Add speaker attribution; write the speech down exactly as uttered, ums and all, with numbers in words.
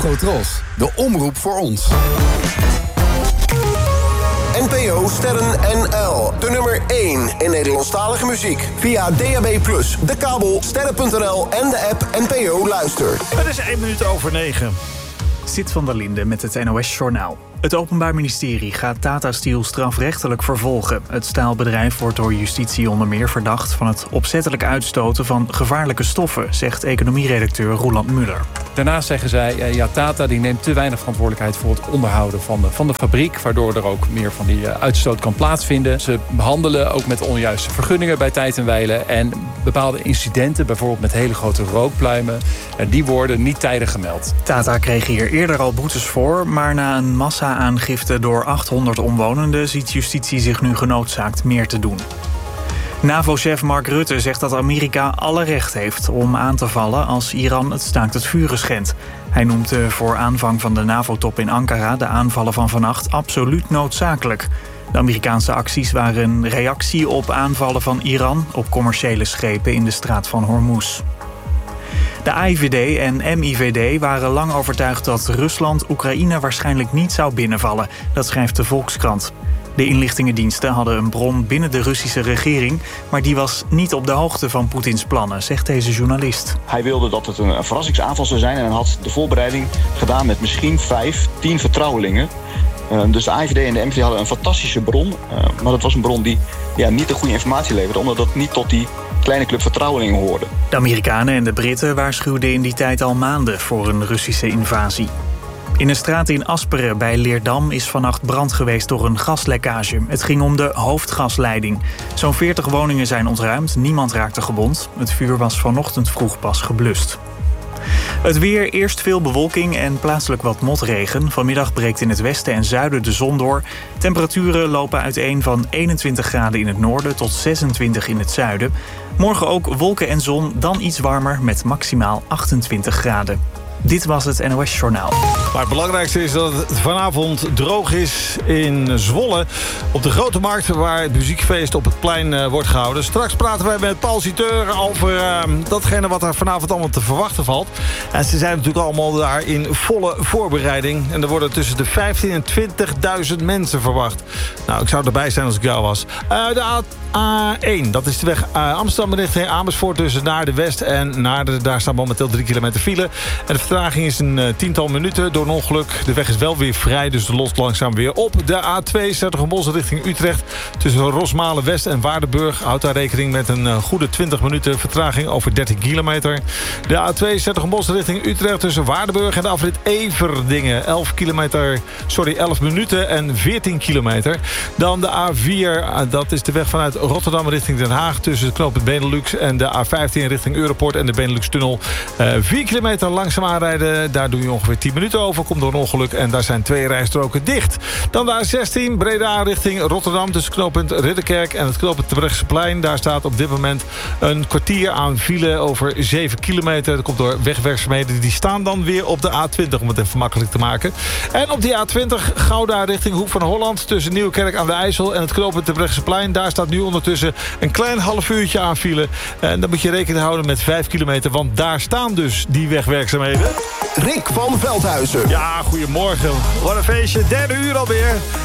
Speaker 1: Afrotros, de omroep voor ons.
Speaker 2: N P O Sterren N L, de nummer één in Nederlandstalige muziek. Via D A B plus, de kabel, sterren punt n l en de app N P O Luister.
Speaker 3: Het is één minuut over negen.
Speaker 4: Sit van der Linde met het N O S-journaal. Het Openbaar Ministerie gaat Tata Steel strafrechtelijk vervolgen. Het staalbedrijf wordt door justitie onder meer verdacht van het opzettelijk uitstoten van gevaarlijke stoffen, zegt economieredacteur Roland Muller.
Speaker 5: Daarnaast zeggen zij, ja, Tata die neemt te weinig verantwoordelijkheid voor het onderhouden van de, van de fabriek, waardoor er ook meer van die uitstoot kan plaatsvinden. Ze behandelen ook met onjuiste vergunningen bij tijd en wijle. En bepaalde incidenten, bijvoorbeeld met hele grote rookpluimen, die worden niet tijdig gemeld.
Speaker 4: Tata kreeg hier eerder al boetes voor, maar na een massa-aangifte door achthonderd omwonenden ziet justitie zich nu genoodzaakt meer te doen. NAVO-chef Mark Rutte zegt dat Amerika alle recht heeft om aan te vallen als Iran het staakt het vuren schendt. Hij noemt de voor aanvang van de NAVO-top in Ankara de aanvallen van vannacht absoluut noodzakelijk. De Amerikaanse acties waren een reactie op aanvallen van Iran op commerciële schepen in de straat van Hormuz. De A I V D en M I V D waren lang overtuigd dat Rusland Oekraïne waarschijnlijk niet zou binnenvallen. Dat schrijft de Volkskrant. De inlichtingendiensten hadden een bron binnen de Russische regering, maar die was niet op de hoogte van Poetins plannen, zegt deze journalist.
Speaker 6: Hij wilde dat het een verrassingsaanval zou zijn en had de voorbereiding gedaan met misschien vijf, tien vertrouwelingen. Uh, dus de A I V D en de M I V D hadden een fantastische bron, uh, maar dat was een bron die ja, niet de goede informatie leverde, omdat dat niet tot die kleine club vertrouwelingen hoorde.
Speaker 4: De Amerikanen en de Britten waarschuwden in die tijd al maanden voor een Russische invasie. In een straat in Asperen bij Leerdam is vannacht brand geweest door een gaslekkage. Het ging om de hoofdgasleiding. Zo'n veertig woningen zijn ontruimd, niemand raakte gewond. Het vuur was vanochtend vroeg pas geblust. Het weer, eerst veel bewolking en plaatselijk wat motregen. Vanmiddag breekt in het westen en zuiden de zon door. Temperaturen lopen uiteen van eenentwintig graden in het noorden tot zesentwintig in het zuiden. Morgen ook wolken en zon, dan iets warmer met maximaal achtentwintig graden. Dit was het N O S-journaal.
Speaker 3: Maar het belangrijkste is dat het vanavond droog is in Zwolle. Op de Grote Markt waar het muziekfeest op het plein uh, wordt gehouden. Straks praten wij met Paul Citeur over uh, datgene wat er vanavond allemaal te verwachten valt. En ze zijn natuurlijk allemaal daar in volle voorbereiding. En er worden tussen de vijftien en twintigduizend mensen verwacht. Nou, ik zou erbij zijn als ik jou was. Uh, de A één, dat is de weg uh, Amsterdam richting Amersfoort, tussen naar de West en naar de, daar staan momenteel drie kilometer file. En de vertraging is een uh, tiental minuten door een ongeluk. De weg is wel weer vrij, dus de lost langzaam weer op. De A twee, Zertogenbosch richting Utrecht, tussen Rosmalen West en Waardenburg. Houdt daar rekening met een uh, goede twintig minuten vertraging over dertien kilometer. De A twee, Zertogenbosch richting Utrecht, tussen Waardenburg en de afrit Everdingen. elf kilometer, sorry, elf minuten en veertien kilometer. Dan de A vier, uh, dat is de weg vanuit Rotterdam richting Den Haag, tussen het knooppunt Benelux en de A vijftien richting Europort en de Benelux-tunnel. Uh, vier kilometer langzaam aanrijden, daar doe je ongeveer tien minuten over. Komt door een ongeluk en daar zijn twee rijstroken dicht. Dan de A zestien, Breda richting Rotterdam, tussen het knooppunt Ridderkerk en het knooppunt Terbrechtseplein. Daar staat op dit moment een kwartier aan file over zeven kilometer. Dat komt door wegwerkzaamheden. Die staan dan weer op de A twintig, om het even makkelijk te maken. En op die A twintig, Gouda richting Hoek van Holland, tussen Nieuwkerk aan de IJssel en het knooppunt Terbrechtseplein. Daar staat nu ondertussen een klein half uurtje aan file. En dan moet je rekening houden met vijf kilometer, want daar staan dus die wegwerkzaamheden.
Speaker 2: Rick van Veldhuizen.
Speaker 3: Ja, goedemorgen. Wat een feestje. Derde uur alweer.